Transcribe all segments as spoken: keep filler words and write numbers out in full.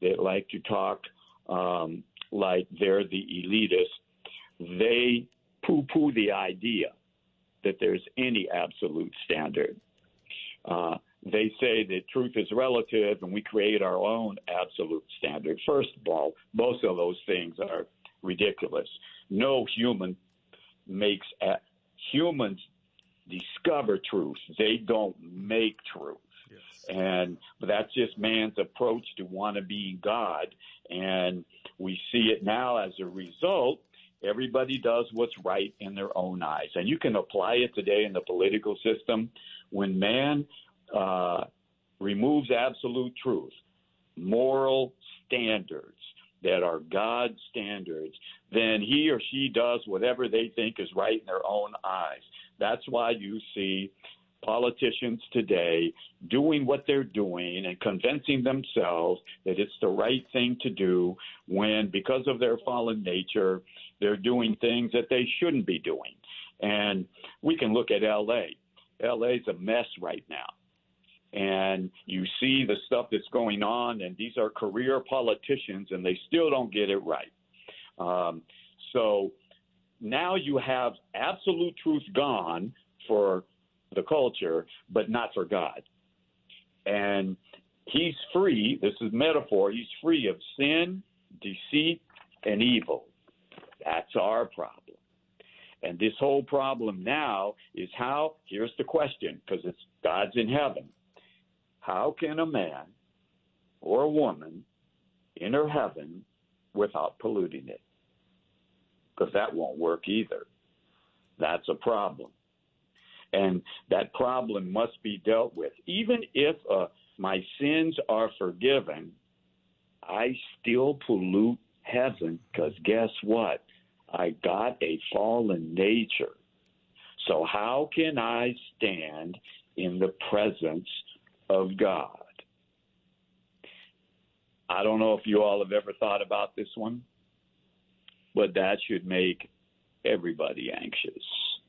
that like to talk um, like they're the elitists, they poo-poo the idea that there's any absolute standard. Uh, they say that truth is relative and we create our own absolute standard. First of all, both of those things are ridiculous. No human makes a, humans discover truth. They don't make truth. Yes. And but that's just man's approach to want to be God. And we see it now as a result. Everybody does what's right in their own eyes. And you can apply it today in the political system. When man uh, removes absolute truth, moral standards that are God's standards, then he or she does whatever they think is right in their own eyes. That's why you see politicians today doing what they're doing and convincing themselves that it's the right thing to do when, because of their fallen nature, they're doing things that they shouldn't be doing. And we can look at L A. L A's a mess right now. And you see the stuff that's going on, and these are career politicians, and they still don't get it right. Um, so now you have absolute truth gone for the culture, but not for God. And he's free. This is metaphor. He's free of sin, deceit, and evil. That's our problem. And this whole problem now is how, here's the question, because it's God's in heaven. How can a man or a woman enter heaven without polluting it? Because that won't work either. That's a problem. And that problem must be dealt with. Even if uh, my sins are forgiven, I still pollute heaven because guess what? I got a fallen nature. So how can I stand in the presence of God? I don't know if you all have ever thought about this one, but that should make everybody anxious.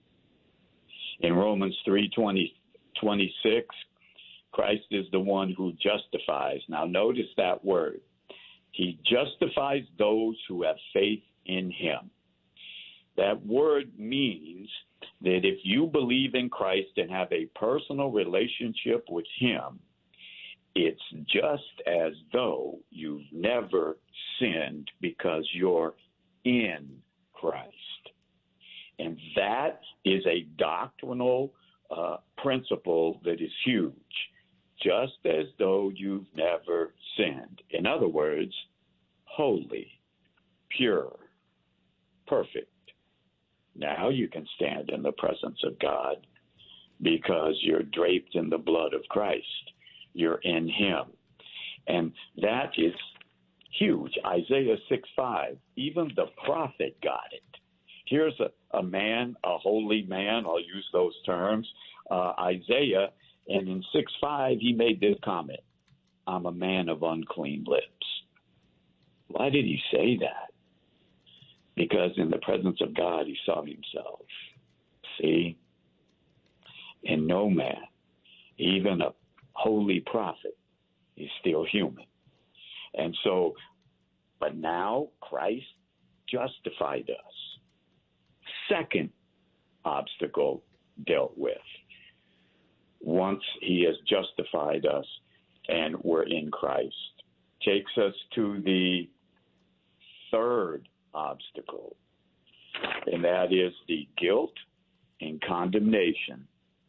In Romans three twenty, twenty-six, Christ is the one who justifies. Now notice that word. He justifies those who have faith in him. That word means that if you believe in Christ and have a personal relationship with him, it's just as though you've never sinned because you're in Christ. And that is a doctrinal uh, principle that is huge, just as though you've never sinned. In other words, holy, pure, perfect. Now you can stand in the presence of God because you're draped in the blood of Christ. You're in him. And that is huge. Isaiah six five, even the prophet got it. Here's a, a man, a holy man, I'll use those terms, uh, Isaiah, and in six five he made this comment, I'm a man of unclean lips. Why did he say that? Because in the presence of God, he saw himself. See? And no man, even a holy prophet, is still human. And so, but now Christ justified us. Second obstacle dealt with. Once he has justified us and we're in Christ, takes us to the third obstacle, and that is the guilt and condemnation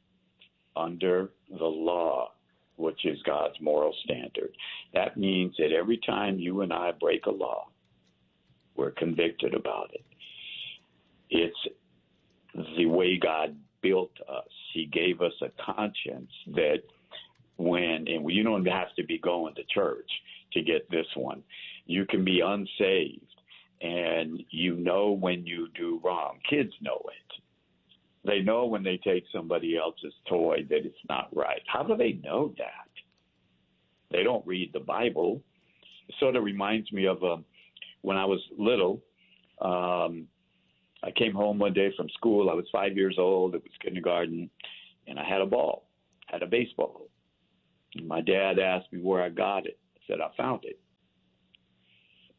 under the law, which is God's moral standard. That means that every time you and I break a law, we're convicted about it. It's the way God built us. He gave us a conscience that when, and you don't have to be going to church to get this one, you can be unsaved and you know when you do wrong. Kids know it. They know when they take somebody else's toy that it's not right. How do they know that? They don't read the Bible. It sort of reminds me of um, when I was little. Um, I came home one day from school. I was five years old. It was kindergarten, and I had a ball, had a baseball. And my dad asked me where I got it. I said, I found it.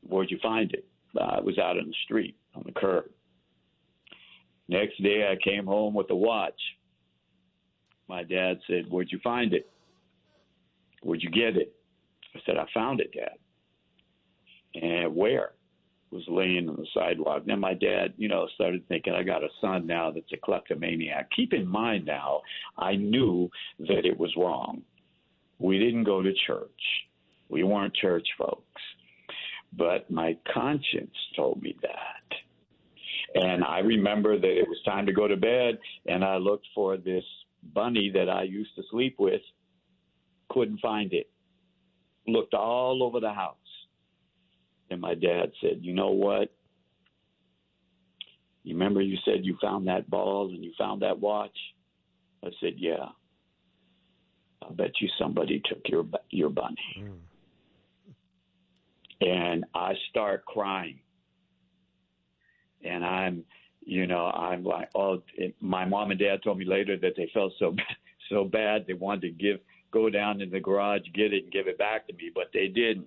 Where'd you find it? Uh, it was out on the street, on the curb. Next day, I came home with a watch. My dad said, where'd you find it? Where'd you get it? I said, I found it, Dad. And where? It was laying on the sidewalk. Then my dad, you know, started thinking, I got a son now that's a kleptomaniac. Keep in mind now, I knew that it was wrong. We didn't go to church. We weren't church folks. But my conscience told me that. And I remember that it was time to go to bed, and I looked for this bunny that I used to sleep with. Couldn't find it. Looked all over the house. And my dad said, you know what? You remember you said you found that ball and you found that watch? I said, yeah. I bet you somebody took your your bunny. Mm. And I start crying. And I'm, you know, I'm like, oh, it, my mom and dad told me later that they felt so so bad they wanted to give go down in the garage, get it, and give it back to me, but they didn't.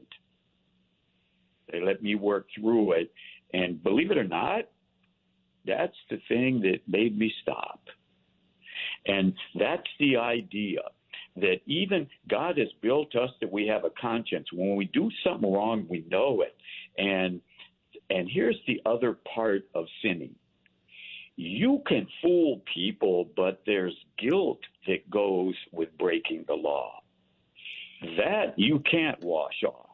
They let me work through it. And believe it or not, that's the thing that made me stop. And that's the idea that even God has built us that we have a conscience. When we do something wrong, we know it. And and here's the other part of sinning. You can fool people, but there's guilt that goes with breaking the law. That you can't wash off.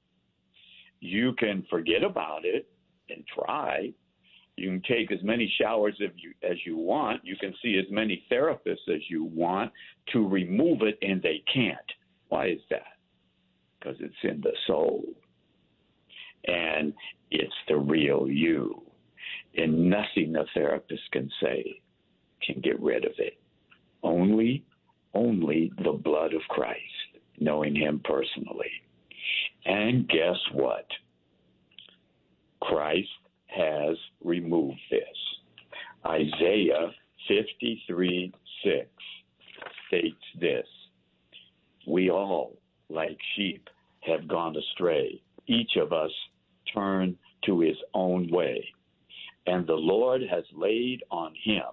You can forget about it and try. You can take as many showers as you, as you want. You can see as many therapists as you want to remove it, and they can't. Why is that? Because it's in the soul. And it's the real you. And nothing a therapist can say can get rid of it. Only, only the blood of Christ, knowing him personally. And guess what? Christ has removed this. Isaiah fifty-three six states this: we all, like sheep, have gone astray. Each of us turned to his own way. And the Lord has laid on him,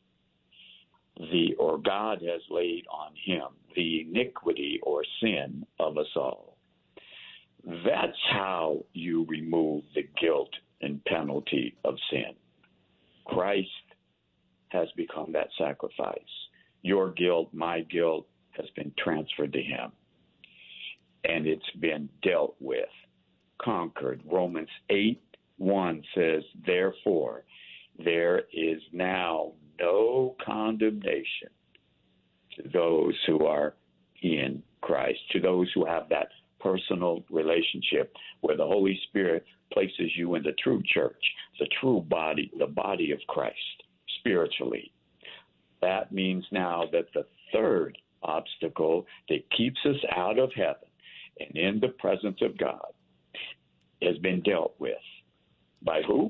the or God has laid on him the iniquity or sin of us all. That's how you remove the guilt and penalty of sin. Christ has become that sacrifice. Your guilt, my guilt, has been transferred to him. And it's been dealt with, conquered. Romans eight one says, therefore, there is now no condemnation to those who are in Christ, to those who have that personal relationship where the Holy Spirit places you in the true church, the true body, the body of Christ, spiritually. That means now that the third obstacle that keeps us out of heaven and in the presence of God has been dealt with. By who?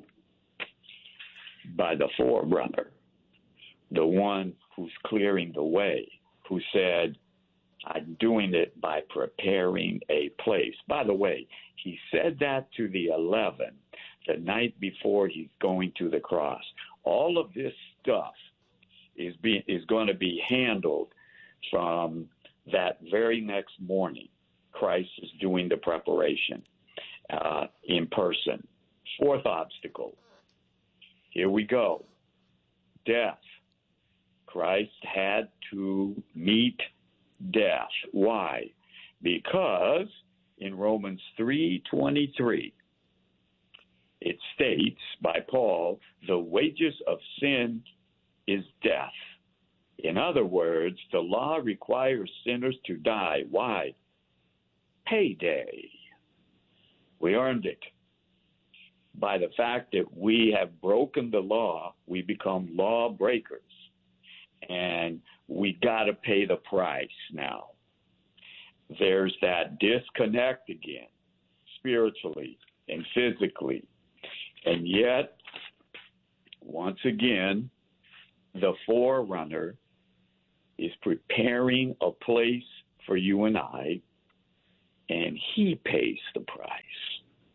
By the forerunner, the one who's clearing the way, who said, I'm doing it by preparing a place. By the way, he said that to the eleven the night before he's going to the cross. All of this stuff is being is going to be handled from that very next morning. Christ is doing the preparation uh, in person. Fourth obstacle. Here we go. Death. Christ had to meet death. Why? Because in Romans three twenty-three, it states by Paul, the wages of sin is death. In other words, the law requires sinners to die. Why? Payday. We earned it. By the fact that we have broken the law, we become law breakers. And we got to pay the price now. There's that disconnect again, spiritually and physically. And yet, once again, the forerunner is preparing a place for you and I, and he pays the price.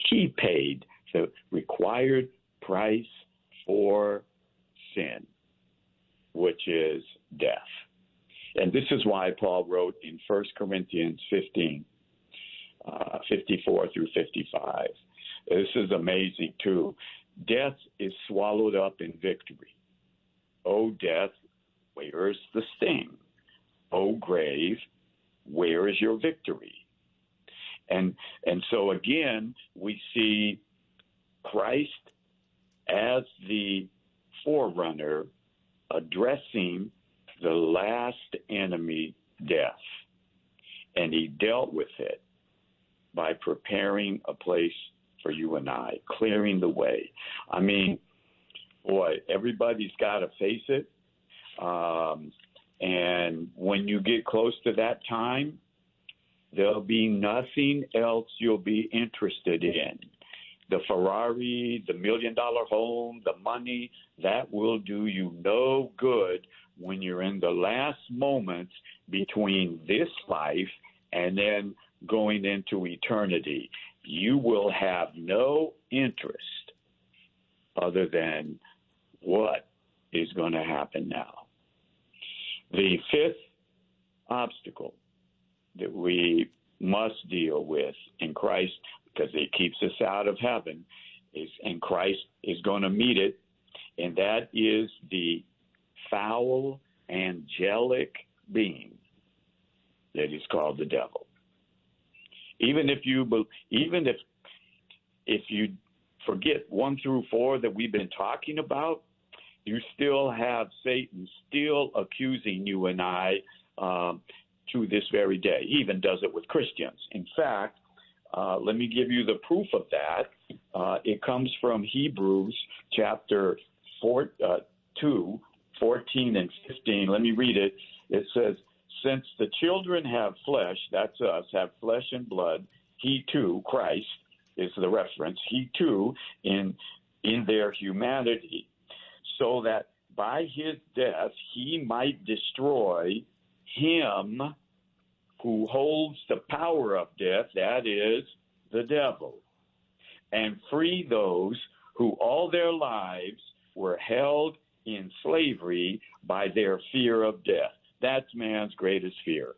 He paid the required price for sin, which is death. And this is why Paul wrote in First Corinthians fifteen, uh, fifty-four through fifty-five. This is amazing, too. Death is swallowed up in victory. O death, where is the sting? O grave, where is your victory? And and so again, we see Christ as the forerunner addressing the last enemy, death. And he dealt with it by preparing a place for you and I, clearing the way. I mean, boy, everybody's got to face it. Um, and when you get close to that time, there'll be nothing else you'll be interested in. The Ferrari, the million dollar home, the money, that will do you no good when you're in the last moments between this life and then going into eternity. You will have no interest other than what is going to happen now. The fifth obstacle that we must deal with in Christ, because it keeps us out of heaven, is, and Christ is going to meet it, and that is the foul angelic being that is called the devil. Even if you, even if if you forget one through four that we've been talking about, you still have Satan still accusing you and I um, to this very day. He even does it with Christians. In fact, uh, let me give you the proof of that. Uh, it comes from Hebrews chapter four, uh, two, fourteen and fifteen. Let me read it. It says, since the children have flesh, that's us, have flesh and blood, he too, Christ is the reference, he too, in in their humanity, so that by his death he might destroy him who holds the power of death, that is, the devil, and free those who all their lives were held in slavery by their fear of death. That's man's greatest fear.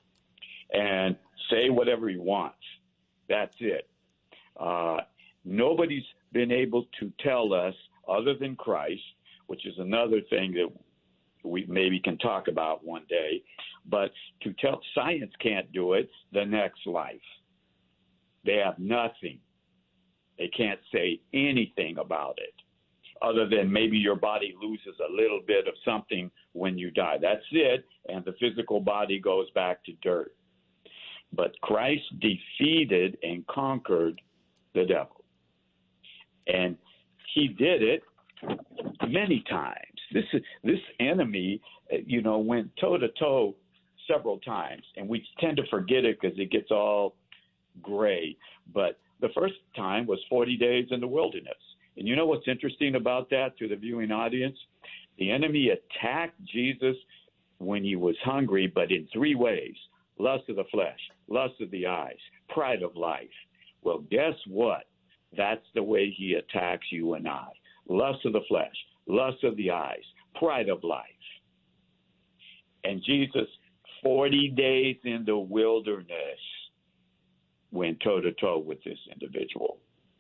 And say whatever he wants. That's it. Uh, nobody's been able to tell us, other than Christ, which is another thing that we maybe can talk about one day, but to tell, science can't do it, the next life. They have nothing. They can't say anything about it, other than maybe your body loses a little bit of something when you die. That's it, and the physical body goes back to dirt. But Christ defeated and conquered the devil. And he did it many times. This this enemy, you know, went toe-to-toe several times, and we tend to forget it because it gets all gray. But the first time was forty days in the wilderness. And you know what's interesting about that to the viewing audience? The enemy attacked Jesus when he was hungry, but in three ways: lust of the flesh, lust of the eyes, pride of life. Well, guess what? That's the way he attacks you and I. Lust of the flesh, lust of the eyes, pride of life. And Jesus, forty days in the wilderness, went toe-to-toe with this individual.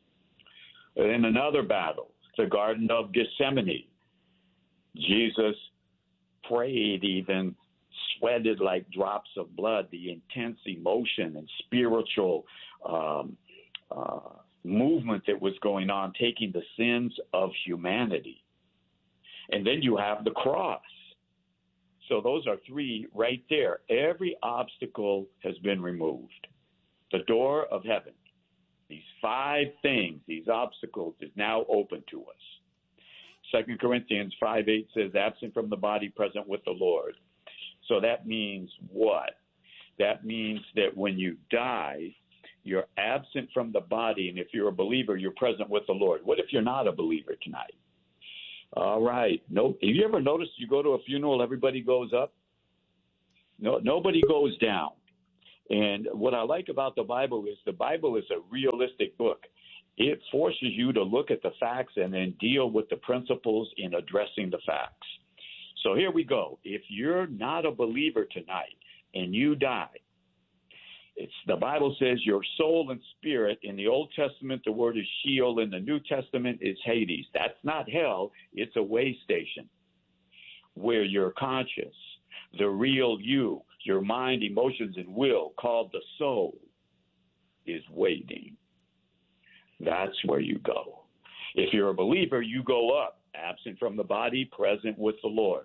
In another battle, the Garden of Gethsemane, Jesus prayed, even sweated like drops of blood, the intense emotion and spiritual um, uh, movement that was going on, taking the sins of humanity. And then you have the cross. So those are three right there. Every obstacle has been removed. The door of heaven, these five things, these obstacles, is now open to us. Second Corinthians five eight says, absent from the body, present with the Lord. So that means what? That means that when you die, you're absent from the body, and if you're a believer, you're present with the Lord. What if you're not a believer tonight? All right. No, have you ever noticed you go to a funeral, everybody goes up? No, nobody goes down. And what I like about the Bible is the Bible is a realistic book. It forces you to look at the facts and then deal with the principles in addressing the facts. So here we go. If you're not a believer tonight and you die, it's the Bible says your soul and spirit. In the Old Testament, the word is Sheol. In the New Testament, it's Hades. That's not hell. It's a way station where your conscious, the real you, your mind, emotions, and will, called the soul, is waiting. That's where you go. If you're a believer, you go up, absent from the body, present with the Lord.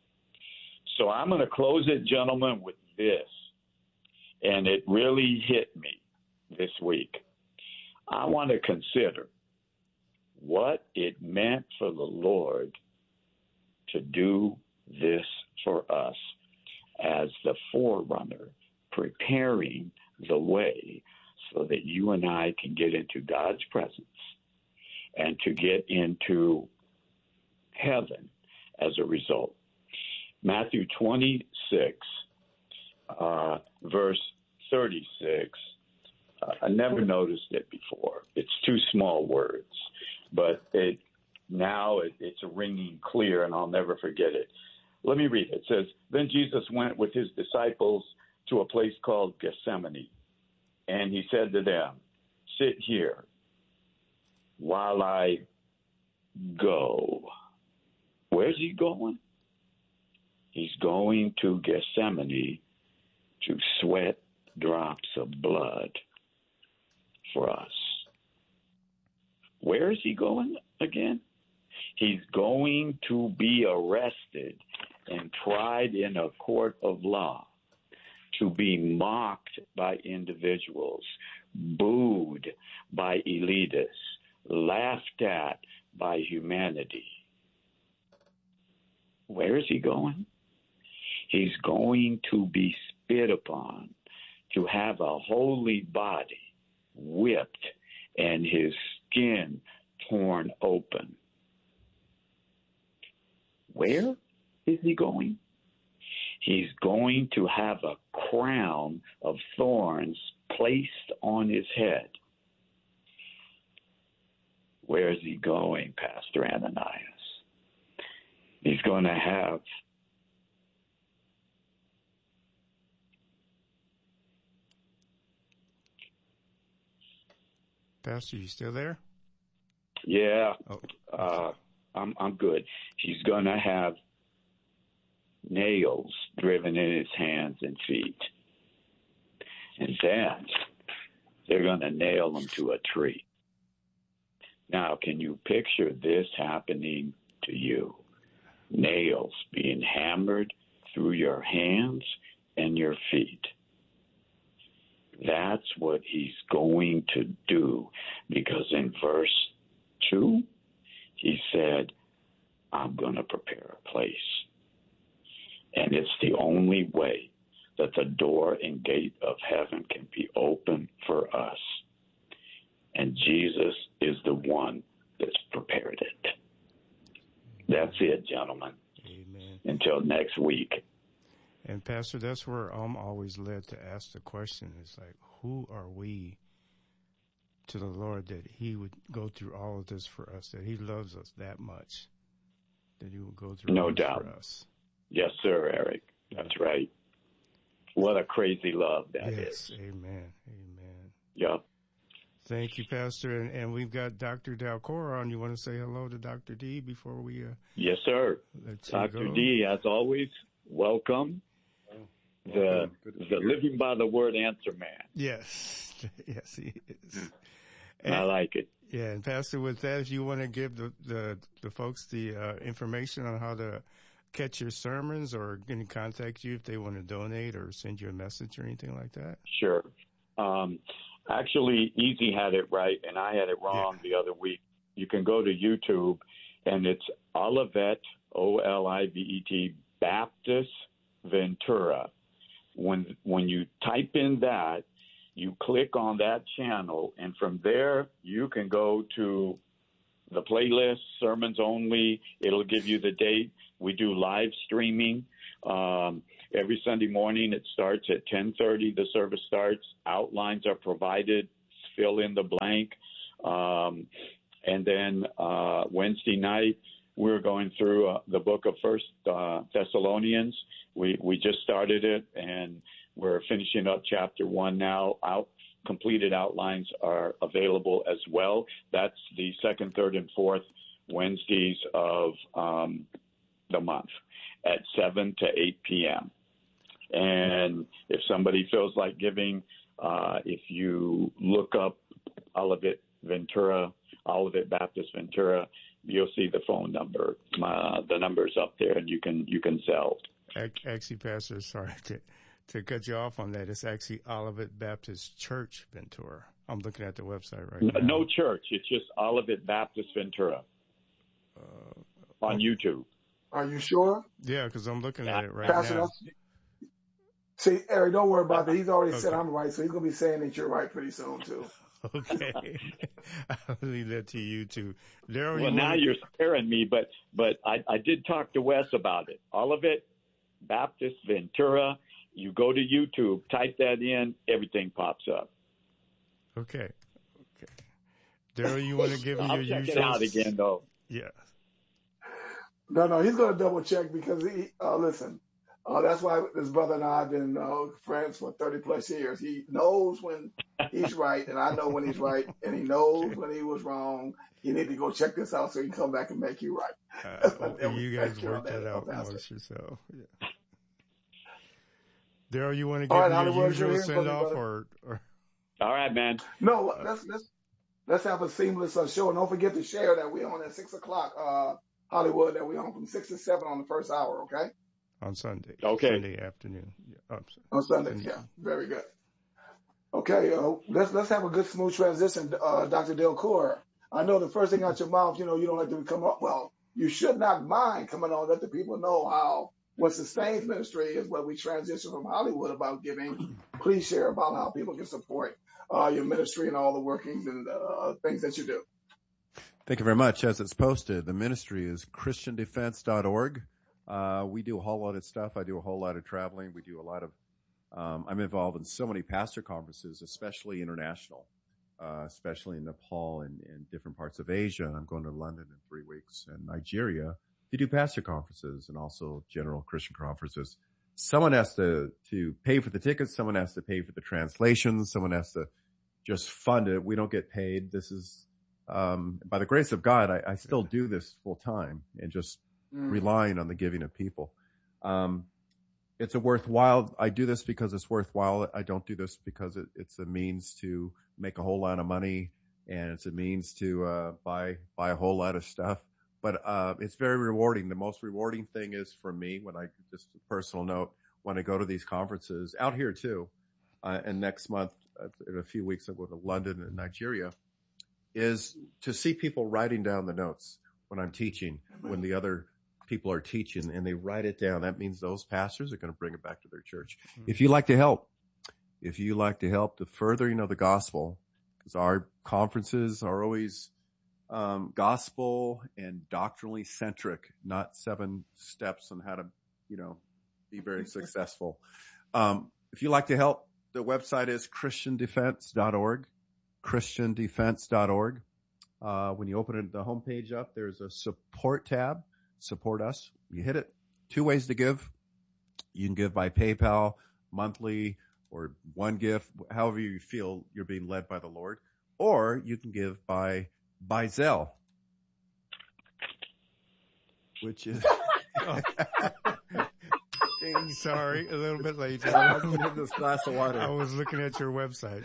So I'm going to close it, gentlemen, with this. And it really hit me this week. I want to consider what it meant for the Lord to do this for us as the forerunner, preparing the way so that you and I can get into God's presence and to get into heaven as a result. Matthew twenty-six, uh, verse thirty-six. Uh, I never noticed it before. It's two small words, but it now it, it's ringing clear, and I'll never forget it. Let me read it. It says, "Then Jesus went with his disciples to a place called Gethsemane, and he said to them, 'Sit here while I go.'" Where's he going? He's going to Gethsemane to sweat drops of blood for us. Where is he going again? He's going to be arrested and tried in a court of law, to be mocked by individuals, booed by elitists, laughed at by humanity. Where is he going? He's going to be spit upon, to have a holy body whipped and his skin torn open. Where is he going? He's going to have a crown of thorns placed on his head. Where is he going, Pastor Ananias? He's going to have Pastor, you still there? Yeah, oh. uh, I'm I'm good. He's going to have nails driven in his hands and feet, and then they're going to nail him to a tree. Now, can you picture this happening to you? Nails being hammered through your hands and your feet. That's what he's going to do, because in verse two, he said, "I'm going to prepare a place." And it's the only way that the door and gate of heaven can be open for us. And Jesus is the one that's prepared it. That's it, gentlemen. Amen. Until next week. And Pastor, that's where I'm always led to ask the question. It's like, who are we to the Lord that he would go through all of this for us, that he loves us that much, that he will go through no all doubt. for us? Yes, sir, Eric. That's right. What a crazy love that yes. is. Amen. Amen. Yep. Thank you, Pastor. And, and we've got Doctor Dalcora on. You want to say hello to Doctor D before we uh, Yes, sir. let you Doctor go? D, as always, welcome. The the living by the word answer man. Yes. Yes, he is. And, I like it. Yeah, and Pastor, with that, if you want to give the, the, the folks the uh, information on how to catch your sermons or can contact you if they want to donate or send you a message or anything like that? Sure. Um, actually, Easy had it right, and I had it wrong yeah. the other week. You can go to YouTube, and it's Olivet, O L I V E T, Baptist Ventura. When when you type in that, you click on that channel, and from there you can go to the playlist, sermons only. It'll give you the date. We do live streaming um, every Sunday morning. It starts at ten thirty. The service starts. Outlines are provided. Fill in the blank. Um, and then uh, Wednesday night, we're going through uh, the book of First uh, Thessalonians. We we just started it, and we're finishing up chapter one now. Out completed outlines are available as well. That's the second, third, and fourth Wednesdays of um, the month at seven to eight p.m. And if somebody feels like giving, uh, if you look up Olivet Ventura, Olivet Baptist Ventura, you'll see the phone number. Uh, the number's up there, and you can you can sell. Actually, Pastor, sorry to, to cut you off on that. It's actually Olivet Baptist Church Ventura. I'm looking at the website right no, now. No church. It's just Olivet Baptist Ventura uh, on YouTube. Are you sure? Yeah, because I'm looking at it right Pastor, now. See, Eric, don't worry about that. He's already okay. said I'm right, so he's going to be saying that you're right pretty soon, too. Okay. I'll leave that to you, too. Daryl, well, you now wanna... you're scaring me, but but I, I did talk to Wes about it. Olivet Baptist Ventura. You go to YouTube, type that in, everything pops up. Okay. Okay. Daryl, you want to give me I'll your check usual... it out again, though. Yeah. No, no, he's going to double check because, he, uh, listen, uh, that's why this brother and I have been uh, friends for thirty plus years. He knows when he's right, and I know when he's right, and he knows okay. when he was wrong. You need to go check this out so he can come back and make you right. Uh, well, you guys work that, that out amongst yourself. Yeah. Daryl, you want to give right, me Hollywood, your usual send off, or, or? All right, man. No, let's let's let's have a seamless uh, show, and don't forget to share that we're on at six o'clock, uh, Hollywood. That we're on from six to seven on the first hour. Okay. On Sunday. Okay. Sunday afternoon. Yeah, on Sunday. Yeah, very good. Okay, uh, let's let's have a good smooth transition, uh, Doctor Delcourt. I know the first thing out your mouth, you know, you don't like to come up. Well, you should not mind coming on. Let the people know how what Sustains Ministry is. What we transition from Hollywood about giving. Please share about how people can support uh, your ministry and all the workings and uh, things that you do. Thank you very much. As it's posted, the ministry is Christian Defense dot org. Uh, we do a whole lot of stuff. I do a whole lot of traveling. We do a lot of, um, I'm involved in so many pastor conferences, especially international, uh, especially in Nepal and, and different parts of Asia. I'm going to London in three weeks and Nigeria to do pastor conferences and also general Christian conferences. Someone has to, to pay for the tickets. Someone has to pay for the translations. Someone has to just fund it. We don't get paid. This is, um, by the grace of God, I, I still do this full time and just Mm. relying on the giving of people. Um, it's a worthwhile. I do this because it's worthwhile. I don't do this because it, it's a means to make a whole lot of money and it's a means to, uh, buy, buy a whole lot of stuff. But, uh, it's very rewarding. The most rewarding thing is for me when I, just a personal note, when I go to these conferences out here too, uh, and next month, uh, in a few weeks, I go to London and Nigeria, is to see people writing down the notes when I'm teaching, when the other people are teaching and they write it down. That means those pastors are going to bring it back to their church. Mm-hmm. If you like to help, if you like to help the furthering of the gospel, because our conferences are always um, gospel and doctrinally centric, not seven steps on how to, you know, be very successful. Um, if you like to help, the website is Christian Defense dot org, Christian Defense dot org. Uh, when you open it, the homepage up, there's a support tab. Support us. You hit it. Two ways to give. You can give by PayPal, monthly, or one gift, however you feel you're being led by the Lord. Or you can give by, by Zelle, which is... Sorry, a little bit late. I was looking at this glass of water. I was looking at your website.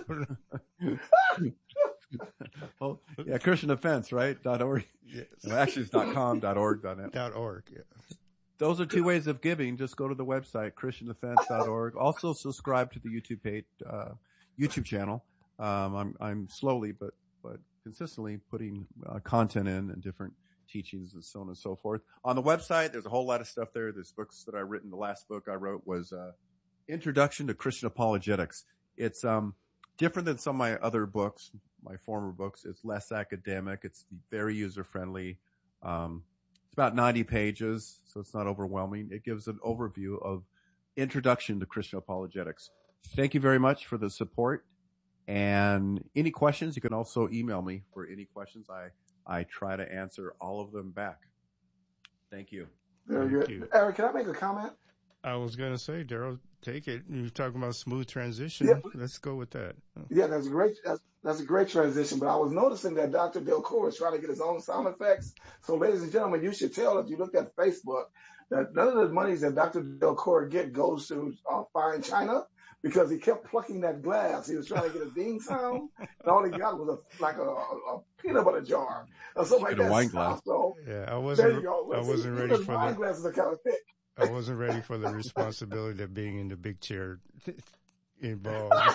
Oh, yeah, Christian Defense, right? Dot org. Yes. No, actually, it's dot com, dot org, dot net. Dot org. Yeah. Those are two ways of giving. Just go to the website, Christian Defense dot org. Also, subscribe to the YouTube page, uh, YouTube channel. Um, I'm I'm slowly but but consistently putting uh, content in and different teachings and so on and so forth. On the website, there's a whole lot of stuff there. There's books that I've written. The last book I wrote was uh, Introduction to Christian Apologetics. It's um different than some of my other books. My former books, it's less academic. It's very user-friendly. Um, it's about ninety pages, so it's not overwhelming. It gives an overview of Introduction to Christian Apologetics. Thank you very much for the support. And any questions, you can also email me for any questions. I, I try to answer all of them back. Thank you. Very Thank good. you. Eric, can I make a comment? I was going to say, Daryl, take it. You're talking about smooth transition. Yeah. Let's go with that. Yeah, that's a great that's, that's a great transition. But I was noticing that Doctor Delcour is trying to get his own sound effects. So, ladies and gentlemen, you should tell if you looked at Facebook that none of the monies that Doctor Delcour get goes to uh, Fine China, because he kept plucking that glass. He was trying to get a ding sound, and all he got was a, like a, a, a peanut butter jar or something like Get a that. wine glass. So, Yeah, I there wasn't. you go. I See, wasn't ready those for wine the. glasses are kind of thick. I wasn't ready for the responsibility of being in the big chair involved.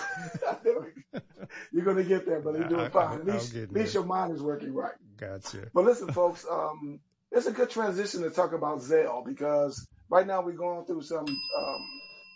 You're going to get there, but you're doing I- I- fine. At I'll least, get at least there. your mind is working right. Gotcha. But listen, folks, um, it's a good transition to talk about Zelle, because right now we're going through some um,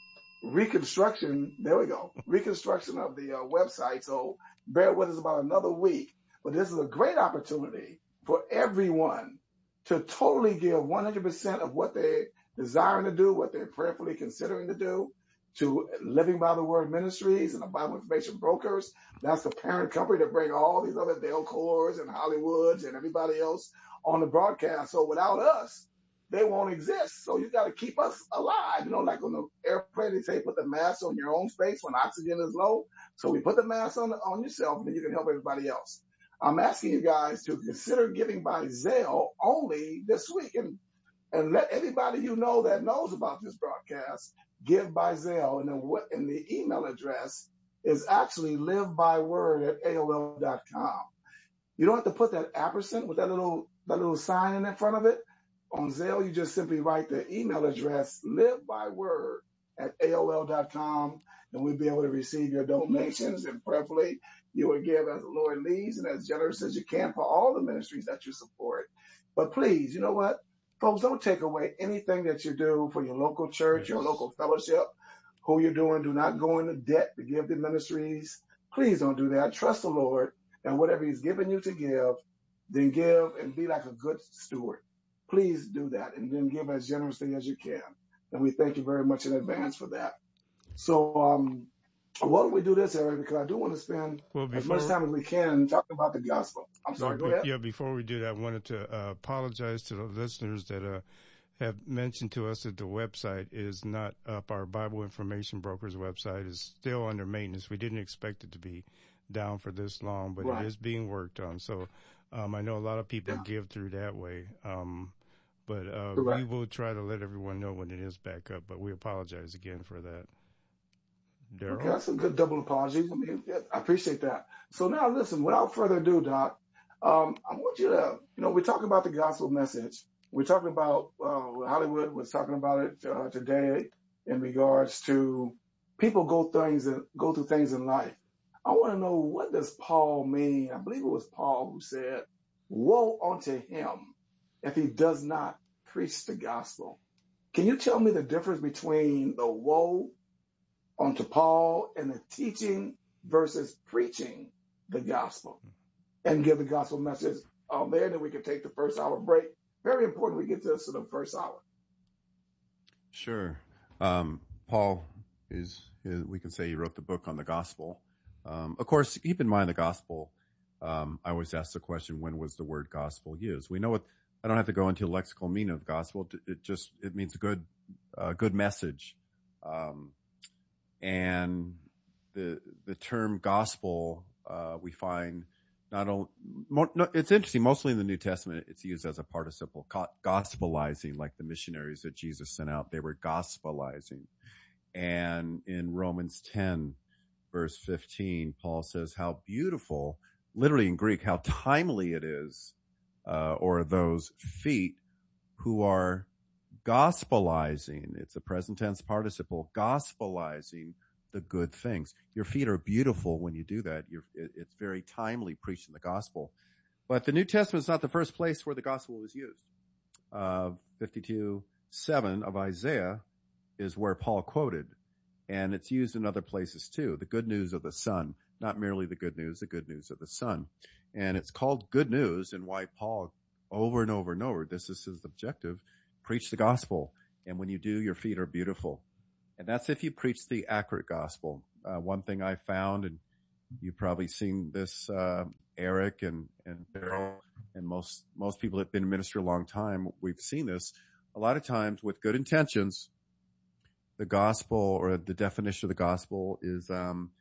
reconstruction. There we go. Reconstruction of the uh, website. So bear with us about another week. But this is a great opportunity for everyone to totally give one hundred percent of what they're desiring to do, what they're prayerfully considering to do, to Living by the Word Ministries and the Bible Information Brokers. That's the parent company that bring all these other Delcours and Hollywoods and everybody else on the broadcast. So without us, they won't exist. So you got to keep us alive. You know, like on the airplane, they say put the mask on your own face when oxygen is low. So we put the mask on on yourself, and then you can help everybody else. I'm asking you guys to consider giving by Zelle only this week, and and let everybody you know that knows about this broadcast give by Zelle. And then what? And the email address is actually livebyword at A O L dot com. You don't have to put that ampersand with that little that little sign in front of it. On Zelle, you just simply write the email address livebyword at A O L dot com, and we'll be able to receive your donations, and prayerfully you will give as the Lord leads and as generous as you can for all the ministries that you support. But please, you know what? Folks, don't take away anything that you do for your local church, Yes. your local fellowship, who you're doing. Do not go into debt to give the ministries. Please don't do that. Trust the Lord, and whatever He's given you to give, then give and be like a good steward. Please do that, and then give as generously as you can. And we thank you very much in advance for that. So, um, why don't we do this, Eric? Because I do want to spend Well, as much before time as we can talking about the gospel. I'm sorry, yeah, go be- ahead. yeah, before we do that, I wanted to uh, apologize to the listeners that uh, have mentioned to us that the website is not up. Our Bible Information Brokers website is still under maintenance. We didn't expect it to be down for this long, but Right. it is being worked on. So um, I know a lot of people Yeah. give through that way. Um, but uh, Correct. we will try to let everyone know when it is back up, but we apologize again for that. Daryl? Okay, that's a good double apology. I mean, yeah, I appreciate that. So now, listen, without further ado, Doc, um, I want you to, you know, we're talking about the gospel message. We're talking about, uh, Hollywood was talking about it uh, today in regards to people go things and go through things in life. I want to know, what does Paul mean? I believe it was Paul who said, "Woe unto him if he does not preach the gospel." Can you tell me the difference between the woe unto Paul and the teaching versus preaching the gospel, and give the gospel message on there? Then we can take the first hour break. Very important we get to, to the first hour. Sure. Um, Paul is, is, we can say he wrote the book on the gospel. Um, of course, keep in mind the gospel. Um, I always ask the question, when was the word gospel used? We know it. I don't have to go into the lexical meaning of gospel. It just, it means good, uh, good message. Um, and the, the term gospel, uh, we find not only, mo- no, it's interesting, mostly in the New Testament, it's used as a participle, gospelizing, like the missionaries that Jesus sent out, they were gospelizing. And in Romans ten, verse fifteen, Paul says how beautiful, literally in Greek, how timely it is, uh, or those feet who are gospelizing. It's a present tense participle, gospelizing the good things. Your feet are beautiful when you do that. You're, it, it's very timely preaching the gospel. But the New Testament is not the first place where the gospel was used. Uh, fifty-two seven of Isaiah is where Paul quoted, and it's used in other places too. The good news of the Son, not merely the good news, the good news of the Son. And it's called good news, and why Paul over and over and over, this is his objective, preach the gospel. And when you do, your feet are beautiful. And that's if you preach the accurate gospel. Uh, one thing I found, and You've probably seen this, uh, Eric and, and Daryl and most, most people that have been in ministry a long time. We've seen this a lot of times with good intentions. The gospel or the definition of the gospel is, um,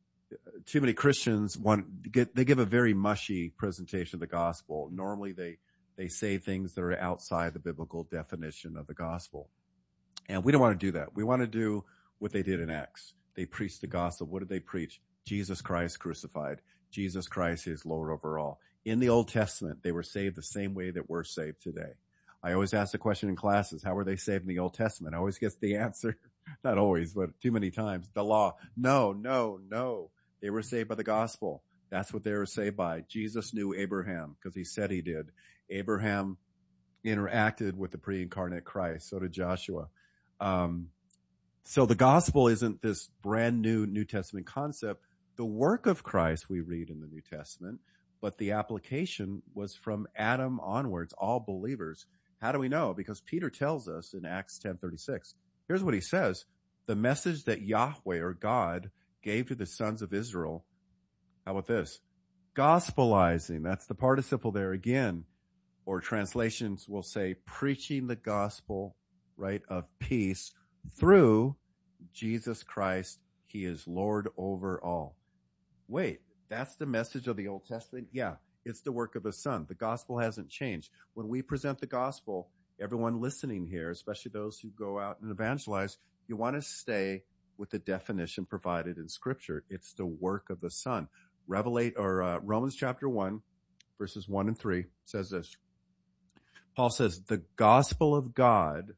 too many Christians want get, they give a very mushy presentation of the gospel. Normally they, they say things that are outside the biblical definition of the gospel. And we don't want to do that. We want to do what they did in Acts. They preached the gospel. What did they preach? Jesus Christ crucified. Jesus Christ is Lord over all. In the Old Testament, they were saved the same way that we're saved today. I always ask the question in classes, how were they saved in the Old Testament? I always get the answer, not always, but too many times, the law. No, no, no. They were saved by the gospel. That's what they were saved by. Jesus knew Abraham because he said he did. Abraham interacted with the pre-incarnate Christ. So did Joshua. Um, so the gospel isn't this brand new New Testament concept. The work of Christ we read in the New Testament, but the application was from Adam onwards, all believers. How do we know? Because Peter tells us in Acts ten thirty-six. Here's what he says. The message that Yahweh or God gave to the sons of Israel. How about this? Gospelizing. That's the participle there again. Or translations will say preaching the gospel, right, of peace through Jesus Christ. He is Lord over all. Wait, that's the message of the Old Testament? Yeah, it's the work of the Son. The gospel hasn't changed. When we present the gospel, everyone listening here, especially those who go out and evangelize, you want to stay with the definition provided in Scripture. It's the work of the Son. Revelate or uh, Romans chapter one, verses one and three says this. Paul says, the gospel of God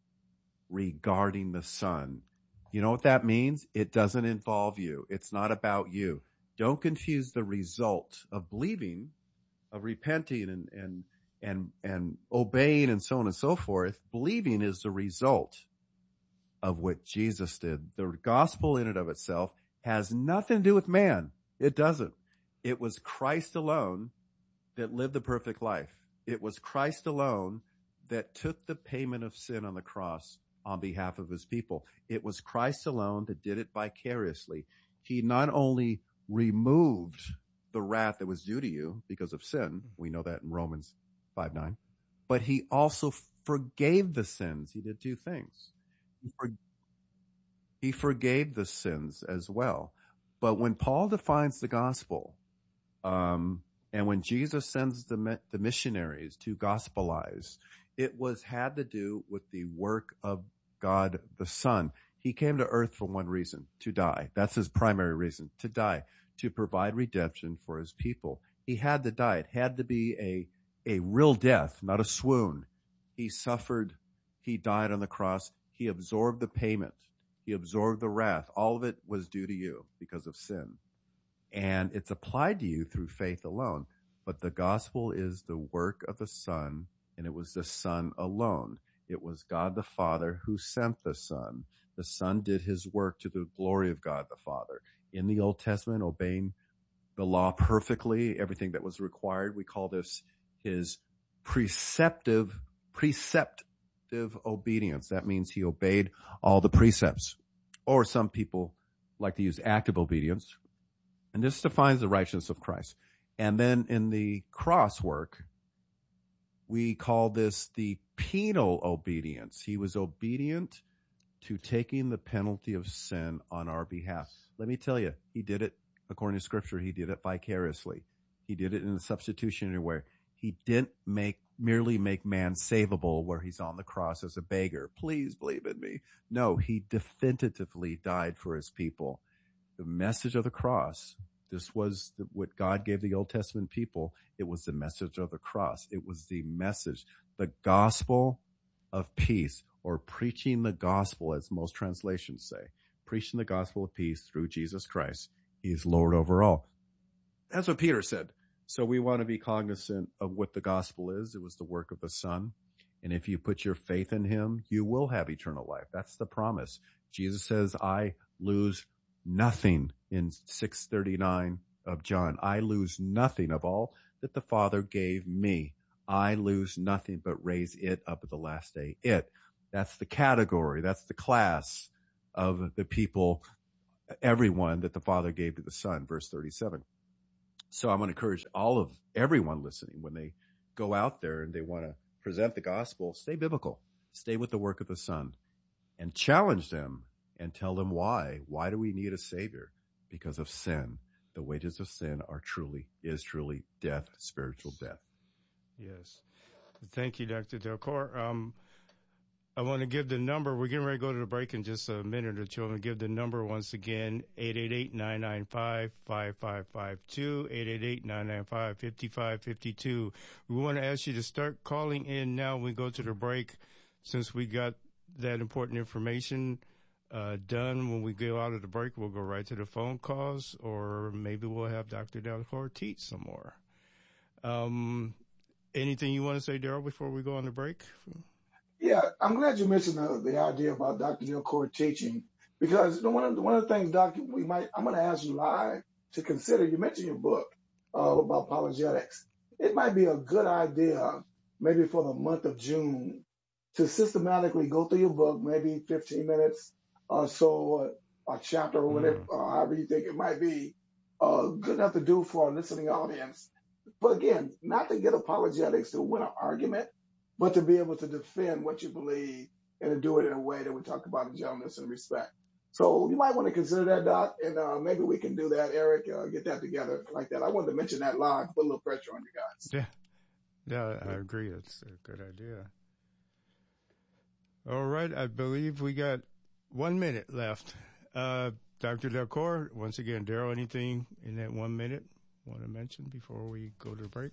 regarding the Son. You know what that means? It doesn't involve you. It's not about you. Don't confuse the result of believing, of repenting and, and, and, and obeying and so on and so forth. Believing is the result of what Jesus did. The gospel in and of itself has nothing to do with man. It doesn't. It was Christ alone that lived the perfect life. It was Christ alone that took the payment of sin on the cross on behalf of his people. It was Christ alone that did it vicariously. He not only removed the wrath that was due to you because of sin. We know that in Romans five nine. But he also forgave the sins. He did two things. He, for, he forgave the sins as well. But when Paul defines the gospel, um, and when Jesus sends the, the missionaries to gospelize, it was had to do with the work of God the Son. He came to earth for one reason, to die. That's his primary reason, to die, to provide redemption for his people. He had to die. It had to be a, a real death, not a swoon. He suffered. He died on the cross. He absorbed the payment. He absorbed the wrath. All of it was due to you because of sin. And it's applied to you through faith alone. But the gospel is the work of the Son, and it was the Son alone. It was God the Father who sent the Son. The Son did his work to the glory of God the Father. In the Old Testament, obeying the law perfectly, everything that was required, we call this his preceptive, preceptive obedience. That means he obeyed all the precepts. Or some people like to use active obedience. And this defines the righteousness of Christ. And then in the cross work, we call this the penal obedience. He was obedient to taking the penalty of sin on our behalf. Let me tell you, he did it according to Scripture. He did it vicariously. He did it in a substitutionary way. He didn't make merely make man savable where he's on the cross as a beggar. Please believe in me. No, he definitively died for his people. The message of the cross, this was the, what God gave the Old Testament people. It was the message of the cross. It was the message, the gospel of peace, or preaching the gospel, as most translations say. Preaching the gospel of peace through Jesus Christ. He is Lord over all. That's what Peter said. So we want to be cognizant of what the gospel is. It was the work of the Son. And if you put your faith in him, you will have eternal life. That's the promise. Jesus says, I lose nothing in six thirty-nine of John. I lose nothing of all that the Father gave me. I lose nothing but raise it up at the last day. It. That's the category. That's the class of the people everyone that the Father gave to the Son, verse thirty-seven. So I'm going to encourage all of everyone listening, when they go out there and they want to present the gospel, stay biblical, stay with the work of the Son, and challenge them and tell them why. Why do we need a Savior? Because of sin. The wages of sin are truly, is truly death, spiritual death. Yes. Thank you, Doctor Delcourt. Um, I want to give the number. We're getting ready to go to the break in just a minute or two. I'm going to give the number once again, eight eight eight, nine nine five, five five five two, eight eight eight, nine nine five, five five five two. We want to ask you to start calling in now when we go to the break, since we got that important information uh, done. When we go out of the break, we'll go right to the phone calls, or maybe we'll have Doctor Delcourt teach some more. Um, anything you want to say, Daryl, before we go on the break? Yeah, I'm glad you mentioned the, the idea about Doctor Delcourt teaching, because you know, one of the, one of the things, Doctor, we might I'm going to ask you live to consider. You mentioned your book uh, about apologetics. It might be a good idea, maybe for the month of June, to systematically go through your book, maybe fifteen minutes or so, uh, a chapter or whatever, mm. uh, however you think it might be, uh, good enough to do for a listening audience. But again, not to get apologetics to win an argument, but to be able to defend what you believe and to do it in a way that we talk about in gentleness and respect. So you might want to consider that, Doc, and uh, maybe we can do that, Eric, uh, get that together like that. I wanted to mention that live, put a little pressure on you guys. Yeah, yeah, I agree. It's a good idea. All right, I believe we got one minute left. Uh, Doctor Delcourt, once again, Daryl, anything in that one minute want to mention before we go to the break?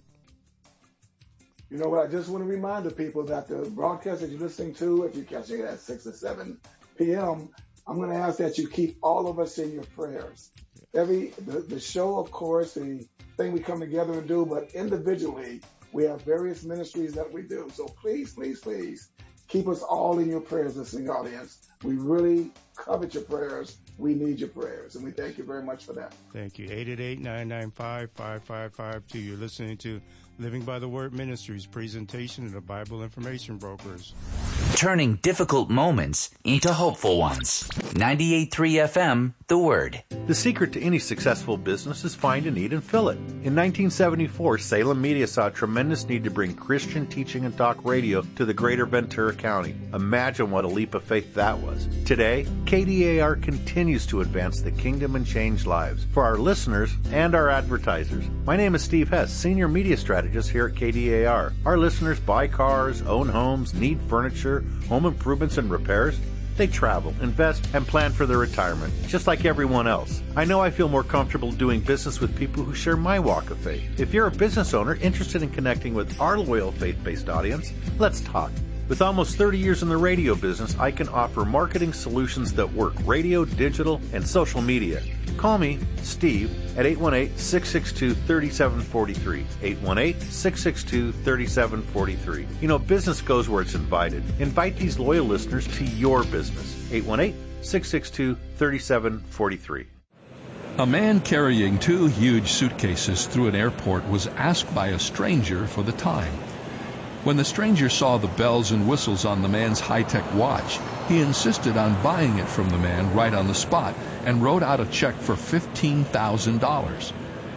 You know what? I just want to remind the people that the broadcast that you're listening to, if you're catching it at six or seven p.m., I'm going to ask that you keep all of us in your prayers. Every the, the show, of course, the thing we come together and do, but individually, we have various ministries that we do. So please, please, please keep us all in your prayers, listening audience. We really covet your prayers. We need your prayers, and we thank you very much for that. Thank you. eight eight eight, nine nine five, five five five two. You're listening to Living by the Word Ministries presentation of the Bible Information Brokers. Turning difficult moments into hopeful ones. ninety-eight point three F M, The Word. The secret to any successful business is find a need and fill it. In nineteen seventy-four, Salem Media saw a tremendous need to bring Christian teaching and talk radio to the greater Ventura County. Imagine what a leap of faith that was. Today, K D A R continues to advance the kingdom and change lives for our listeners and our advertisers. My name is Steve Hess, Senior Media Strategist here at K D A R. Our listeners buy cars, own homes, need furniture, home improvements and repairs. They travel, invest, and plan for their retirement, just like everyone else. I know I feel more comfortable doing business with people who share my walk of faith. If you're a business owner interested in connecting with our loyal faith-based audience, let's talk. With almost thirty years in the radio business, I can offer marketing solutions that work radio, digital, and social media. Call me, Steve, at eight one eight, six six two, three seven four three. eight one eight, six six two, three seven four three. You know, business goes where it's invited. Invite these loyal listeners to your business. eight one eight, six six two, three seven four three. A man carrying two huge suitcases through an airport was asked by a stranger for the time. When the stranger saw the bells and whistles on the man's high-tech watch, he insisted on buying it from the man right on the spot and wrote out a check for fifteen thousand dollars.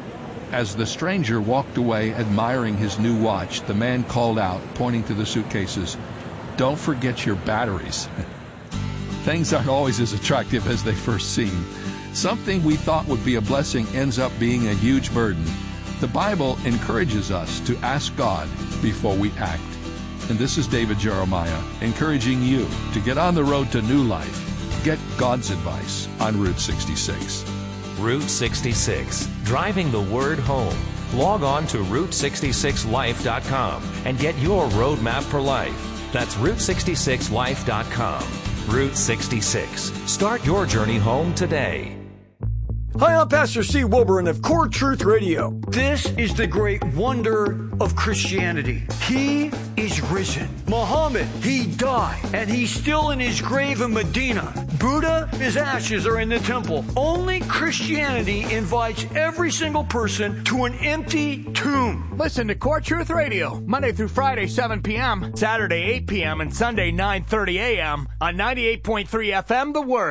As the stranger walked away admiring his new watch, the man called out, pointing to the suitcases, "Don't forget your batteries." Things aren't always as attractive as they first seem. Something we thought would be a blessing ends up being a huge burden. The Bible encourages us to ask God before we act. And this is David Jeremiah encouraging you to get on the road to new life. Get God's advice on Route sixty-six. Route sixty-six, driving the word home. Log on to route sixty-six life dot com and get your roadmap for life. That's route sixty-six life dot com. Route sixty-six. Start your journey home today. Hi, I'm Pastor Steve Wilburn of Core Truth Radio. This is the great wonder of Christianity. He is risen. Muhammad, he died, and he's still in his grave in Medina. Buddha, his ashes are in the temple. Only Christianity invites every single person to an empty tomb. Listen to Core Truth Radio, Monday through Friday, seven p.m., Saturday, eight p.m., and Sunday, nine thirty a.m. on ninety-eight point three F M, The Word.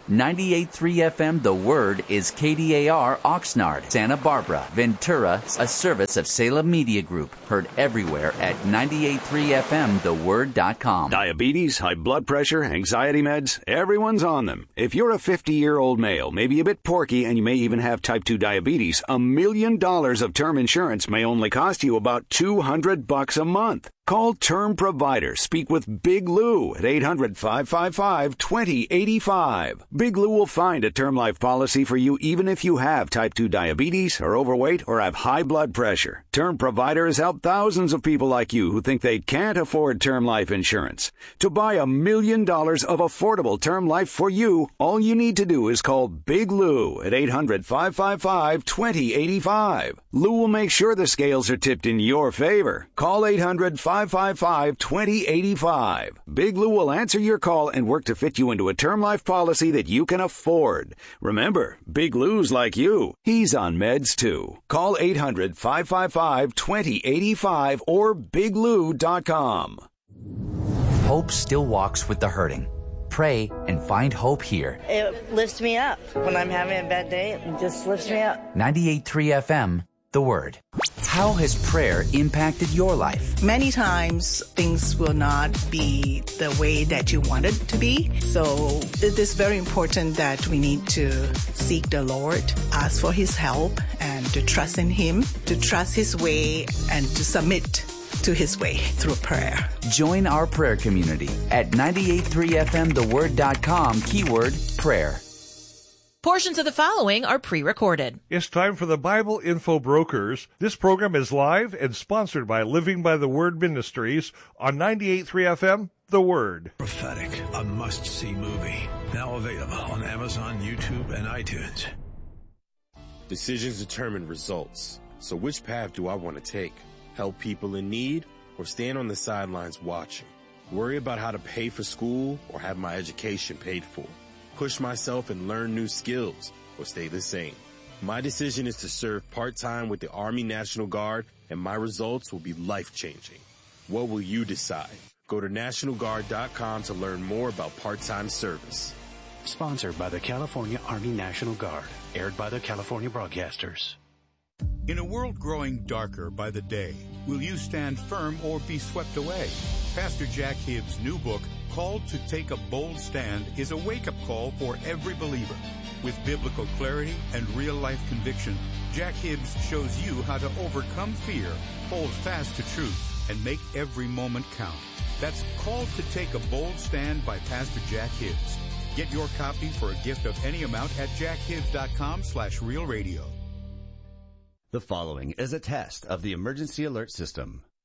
ninety-eight point three F M The Word is K D A R Oxnard, Santa Barbara, Ventura, a service of Salem Media Group. Heard everywhere at ninety-eight point three F M the word dot com. Diabetes, high blood pressure, anxiety meds, everyone's on them. If you're a fifty-year-old male, maybe a bit porky, and you may even have type two diabetes, a million dollars of term insurance may only cost you about two hundred bucks a month. Call Term Provider. Speak with Big Lou at eight hundred, five five five, two zero eight five. Big Lou will find a term life policy for you even if you have type two diabetes, are overweight, or have high blood pressure. Term Provider has helped thousands of people like you who think they can't afford term life insurance. To buy a million dollars of affordable term life for you, all you need to do is call Big Lou at eight hundred, five five five, two zero eight five. Lou will make sure the scales are tipped in your favor. Call eight hundred, five five five, two zero eight five. Big Lou will answer your call and work to fit you into a term life policy that you can afford. Remember, Big Lou's like you. He's on meds too. Call eight hundred, five five five, two zero eight five or big lou dot com. Hope still walks with the hurting. Pray and find hope here. It lifts me up. When I'm having a bad day, it just lifts me up. ninety-eight point three F M The Word. How has prayer impacted your life? Many times things will not be the way that you want it to be. So it is very important that we need to seek the Lord, ask for His help, and to trust in Him, to trust His way, and to submit to His way through prayer. Join our prayer community at ninety-eight point three F M the word dot com, keyword prayer. Portions of the following are pre-recorded. It's time for the Bible Info Brokers. This program is live and sponsored by Living by the Word Ministries on ninety-eight point three F M, The Word. Prophetic, a must-see movie. Now available on Amazon, YouTube, and iTunes. Decisions determine results. So which path do I want to take? Help people in need or stand on the sidelines watching? Worry about how to pay for school or have my education paid for? Push myself and learn new skills or stay the same? My decision is to serve part-time with the Army National Guard, and my results will be life-changing. What will you decide? Go to national guard dot com to learn more about part-time service. Sponsored by the California Army National Guard. Aired by the California Broadcasters. In a world growing darker by the day, will you stand firm or be swept away? Pastor Jack Hibbs' new book, Called to Take a Bold Stand, is a wake-up call for every believer. With biblical clarity and real-life conviction, Jack Hibbs shows you how to overcome fear, hold fast to truth, and make every moment count. That's Called to Take a Bold Stand by Pastor Jack Hibbs. Get your copy for a gift of any amount at jack hibbs dot com slash real radio. The following is a test of the emergency alert system.